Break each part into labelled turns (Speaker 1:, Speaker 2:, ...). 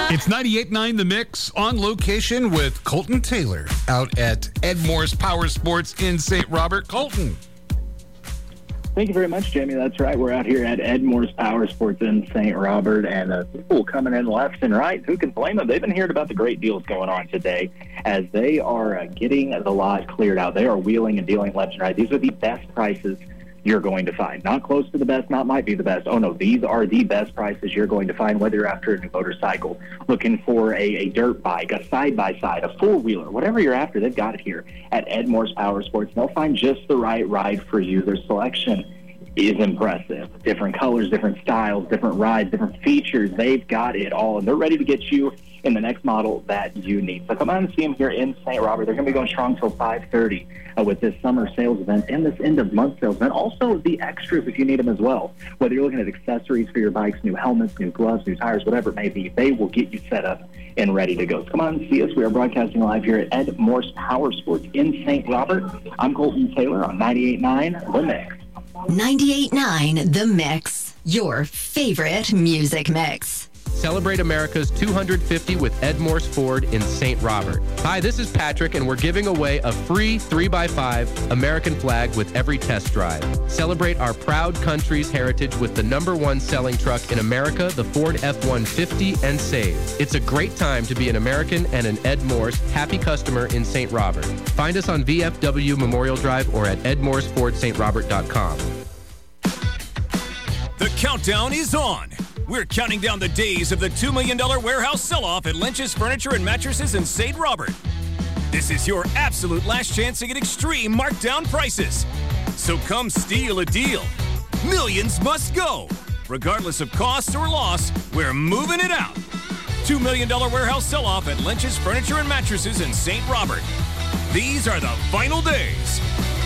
Speaker 1: It's 98.9 The Mix on location with Colton Taylor out at Ed Morse Power Sports in St. Robert. Colton.
Speaker 2: Thank you very much, Jamie. That's right. We're out here at Ed Morse Power Sports in St. Robert, and people coming in left and right. Who can blame them? They've been hearing about the great deals going on today as they are getting the lot cleared out. They are wheeling and dealing left and right. These are the best prices you're going to find. Not close to the best, not might be the best. Oh, no, these are the best prices you're going to find, whether you're after a new motorcycle, looking for a dirt bike, a side-by-side, a four-wheeler, whatever you're after, they've got it here at Ed Morse Power Sports. They'll find just the right ride for you. Their selection is impressive. Different colors, different styles, different rides, different features. They've got it all, and they're ready to get you in the next model that you need. So come on and see them here in St. Robert. They're going to be going strong till 5:30 with this summer sales event and this end-of-month sales event. Also, the extras if you need them as well. Whether you're looking at accessories for your bikes, new helmets, new gloves, new tires, whatever it may be, they will get you set up and ready to go. So come on and see us. We are broadcasting live here at Ed Morse Power Sports in St. Robert. I'm Colton Taylor on 98.9 The Mix.
Speaker 3: 98.9 The Mix, your favorite music mix.
Speaker 4: Celebrate America's 250 with Ed Morse Ford in St. Robert. Hi, this is Patrick, and we're giving away a free 3x5 American flag with every test drive. Celebrate our proud country's heritage with the #1 selling truck in America, the Ford F-150, and save. It's a great time to be an American and an Ed Morse happy customer in St. Robert. Find us on VFW Memorial Drive or at edmorsefordstrobert.com.
Speaker 5: The countdown is on. We're counting down the days of the $2 million warehouse sell-off at Lynch's Furniture and Mattresses in St. Robert. This is your absolute last chance to get extreme markdown prices. So come steal a deal. Millions must go. Regardless of cost or loss, we're moving it out. $2 million warehouse sell-off at Lynch's Furniture and Mattresses in St. Robert. These are the final days.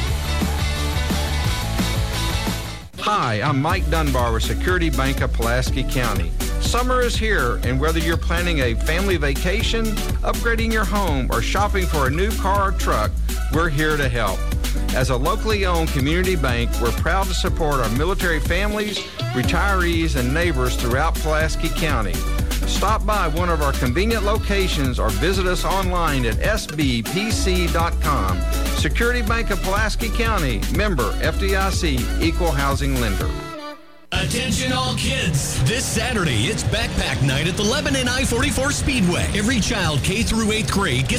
Speaker 6: Hi, I'm Mike Dunbar with Security Bank of Pulaski County. Summer is here, and whether you're planning a family vacation, upgrading your home, or shopping for a new car or truck, we're here to help. As a locally owned community bank, we're proud to support our military families, retirees, and neighbors throughout Pulaski County. Stop by one of our convenient locations or visit us online at sbpc.com. Security Bank of Pulaski County, member FDIC, equal housing lender.
Speaker 7: Attention all kids. This Saturday, it's Backpack Night at the Lebanon I-44 Speedway. Every child K through 8th grade gets